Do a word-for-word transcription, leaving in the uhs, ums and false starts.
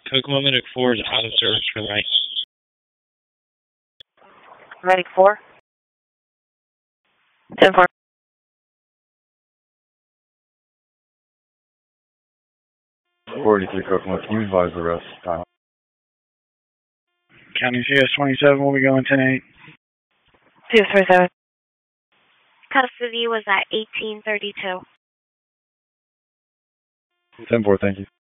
Kokomo Medic four is out of service for the night. Medic four? ten four. forty-three Kokomo, can you advise the rest time? County C S twenty-seven will be going ten eight. C S twenty-seven. Custody was at eighteen thirty-two. ten four, thank you.